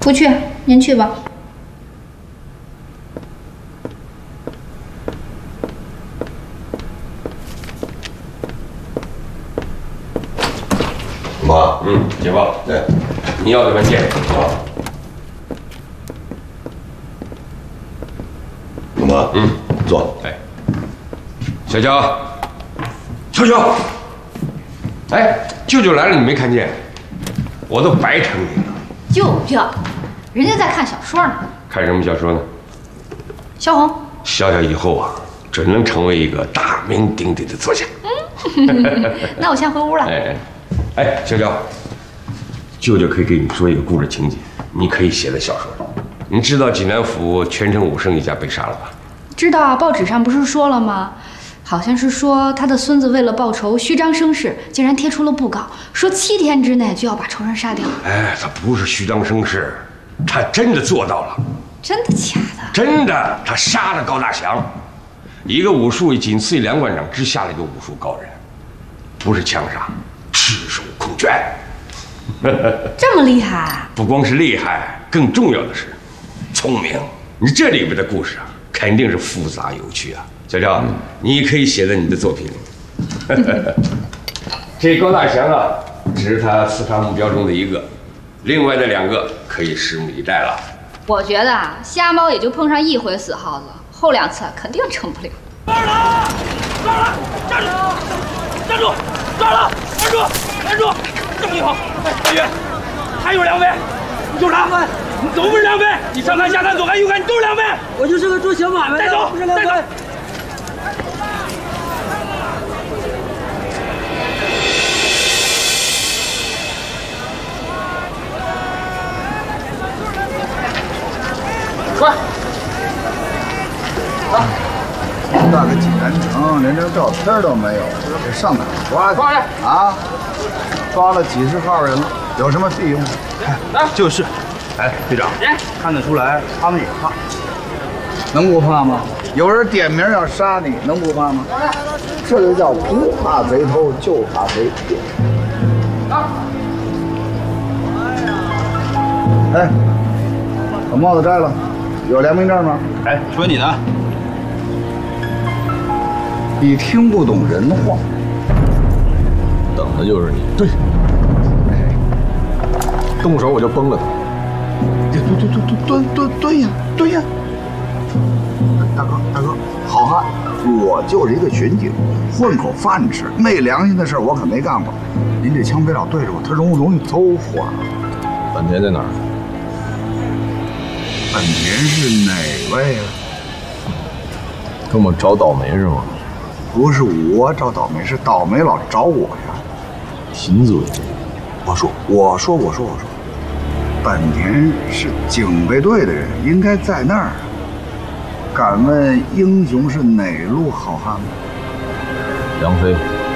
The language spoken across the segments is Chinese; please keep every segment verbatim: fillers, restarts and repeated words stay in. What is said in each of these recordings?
不去，您去吧。 妈， 嗯，姐夫， 来， 你要的文件啊。 妈，嗯，坐。 哎，小娇，秋秋，哎，舅舅来了，你没看见？我都白成你了。 舅舅，人家在看小说呢。 看什么小说呢？ 萧红。 笑笑以后啊，准能成为一个大名鼎鼎的作家。 嗯，那我先回屋了。 哎。哎，小娇，舅舅可以给你说一个故事情节，你可以写在小说里。你知道济南府全城武生一家被杀了吧？ 知道啊，报纸上不是说了吗？好像是说他的孙子为了报仇，虚张声势，竟然贴出了布告，说七天之内就要把仇人杀掉。 哎，他不是虚张声势，他真的做到了。 真的假的？ 真的，他杀了高大祥，一个武术仅次于梁馆长之下的一个武术高人，不是枪杀。赤手空拳， 这么厉害？ 不光是厉害，更重要的是聪明。你这里边的故事啊，肯定是复杂有趣啊。小赵，嗯、你可以写在你的作品里。这高大祥啊，只是他刺杀目标中的一个，另外的两个可以拭目以待了。 我觉得啊，瞎猫也就碰上一回死耗子，后两次肯定成不了。 抓住他！抓住他！站住！站住！抓了！拦住！拦住！正义好！哎，大约，还有梁飞，你就是他，你都不是梁飞，你上山下山左看右看，你都是梁飞。 我就是个做小买卖的， 带走，带走。 快！啊！大个济南城，连张照片都没有，这上哪儿抓去？ 抓去！ 啊！抓了几十号人了，有什么屁用？ 来， 就是。哎，队长，看得出来他们也怕，能不怕吗？有人点名要杀你，能不怕吗？这就叫不怕贼偷，就怕贼骗。啊！哎，把帽子摘了，有良民证吗？ 哎，说你呢。 你听不懂人话， 等的就是你。 对， 动手我就崩了他。 对对对对对对对呀对呀！大哥大哥，好汉，我就是一个巡警，混口饭吃，昧良心的事我可没干过。您这枪别老对着我，他容不容易走火？ 本田在哪儿？ 本田是哪位啊？ 跟我找倒霉是吗？ 不是我找倒霉，是倒霉老找我呀！ 贫嘴！ 我说我说我说我说，本田是警备队的人，应该在那儿。敢问英雄是哪路好汉吗？ 梁飞。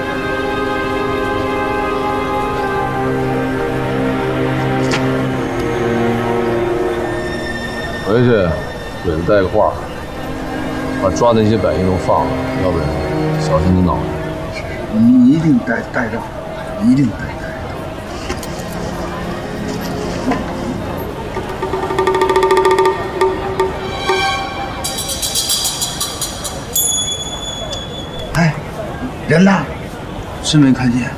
回去给他带个话，把抓那些百姓都放了，要不然小心你脑袋。 你一定带带着，一定带带。哎，人呢？是没看见。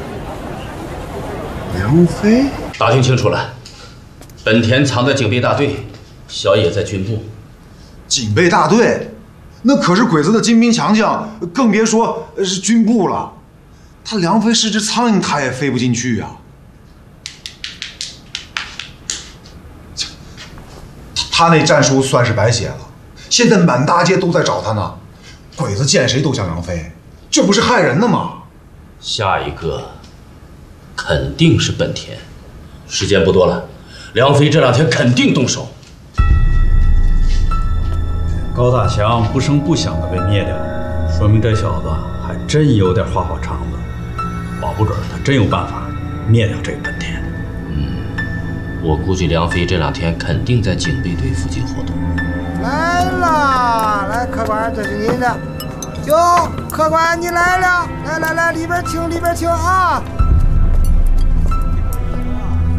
梁飞， 打听清楚了，本田藏在警备大队，小野在军部。 警备大队，那可是鬼子的精兵强将，更别说是军部了。他梁飞是只苍蝇，他也飞不进去呀、啊。他那战书算是白写了，现在满大街都在找他呢。鬼子见谁都想梁飞，这不是害人的吗？ 下一个肯定是本田，时间不多了，梁飞这两天肯定动手。 高大强不声不响的被灭掉，说明这小子还真有点花花肠子，保不准他真有办法灭掉这个本田。 嗯，我估计梁飞这两天肯定在警备队附近活动。 来了，来，客官，这是您的。哟，客官你来了，来来来，里边请，里边请啊！